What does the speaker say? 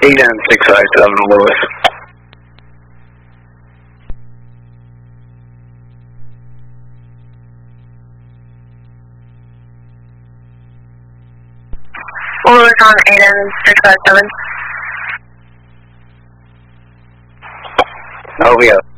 Eden 657 Lewis. Lewis on Eden 657. Oh, yeah.